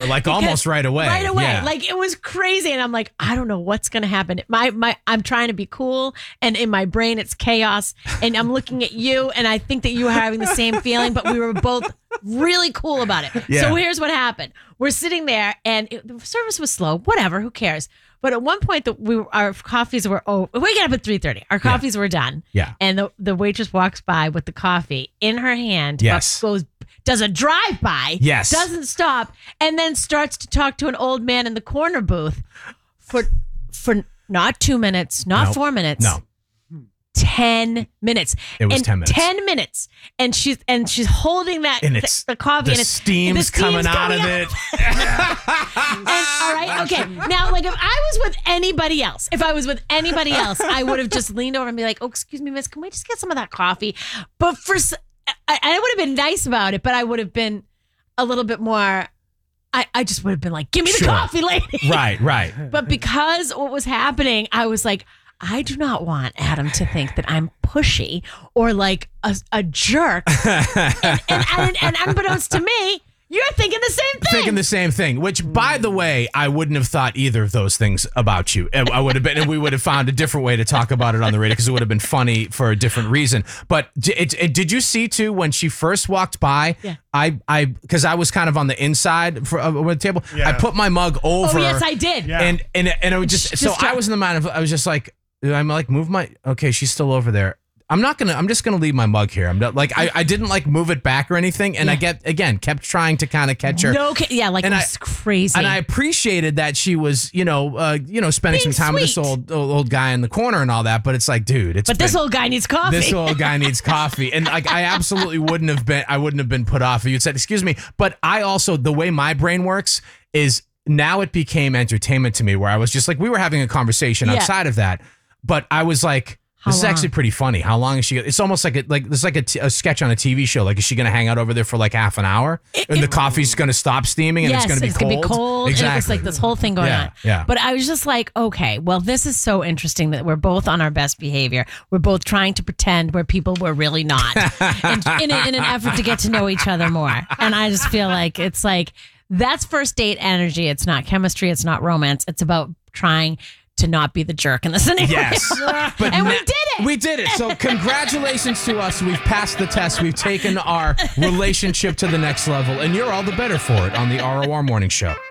like almost right away. Right away. Yeah. Like it was crazy. And I'm like, I don't know what's going to happen. I'm trying to be cool. And in my brain, it's chaos. And I'm looking at you. And I think that you were having the same feeling, but we were both really cool about it. Yeah. So here's what happened. We're sitting there and the service was slow. Whatever. Who cares? But at one point, our coffees were we got up at 3:30. Our coffees were done. Yeah. And the waitress walks by with the coffee in her hand. Yes. Does a drive-by. Yes. Doesn't stop. And then starts to talk to an old man in the corner booth for not 2 minutes, not 4 minutes. No. 10 minutes. It was 10 minutes. 10 minutes. And she's holding that And it's the coffee the and steam's coming out of it. And, all right, okay. Now, like if I was with anybody else, I would have just leaned over and be like, "Oh, excuse me, miss, can we just get some of that coffee?" But I would have been nice about it, but I would have been a little bit more. I just would have been like, "Give me the coffee, lady." Right. But because what was happening, I was like, I do not want Adam to think that I'm pushy or like a jerk. and unbeknownst to me, you're thinking the same thing. Which, by the way, I wouldn't have thought either of those things about you. I would have been, and we would have found a different way to talk about it on the radio because it would have been funny for a different reason. But did you see too when she first walked by? Yeah. Because I was kind of on the inside of the table. Yeah. I put my mug over. Oh yes, I did. Yeah. And it was just I was in the mind of I was just like. I'm like, move my, okay, she's still over there. I'm just going to leave my mug here. I'm not like, I didn't like move it back or anything. And I kept trying to kind of catch her. It was crazy. And I appreciated that she was, spending some time with this old guy in the corner and all that. But it's like, dude, this old guy needs coffee. This old guy needs coffee. And like, I absolutely wouldn't have been put off if you'd said, excuse me. But I also, the way my brain works is now it became entertainment to me where I was just like, we were having a conversation outside of that. But I was like, this is actually pretty funny. How long is she? It's almost like a sketch on a TV show. Like, is she going to hang out over there for like half an hour? And the coffee's going to stop steaming and it's going to be cold? Gonna be cold. Exactly. And it was like this whole thing going on. Yeah. But I was just like, okay, well, this is so interesting that we're both on our best behavior. We're both trying to pretend we're people we're really not and in an effort to get to know each other more. And I just feel like it's like, that's first date energy. It's not chemistry. It's not romance. It's about trying to not be the jerk in the scenario. Yes. But and we did it. We did it. So congratulations to us. We've passed the test. We've taken our relationship to the next level. And you're all the better for it on the ROR Morning Show.